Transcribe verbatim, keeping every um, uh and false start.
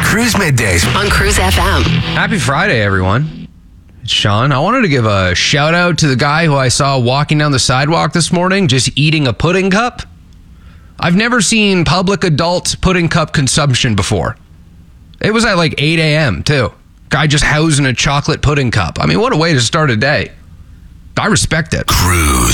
Cruise Middays on Cruise F M. Happy Friday, everyone. It's Sean. I wanted to give a shout out to the guy who I saw walking down the sidewalk this morning just eating a pudding cup. I've never seen public adult pudding cup consumption before. It was at like eight a.m. too. Guy just housing a chocolate pudding cup. I mean, what a way to start a day. I respect it. Cruise.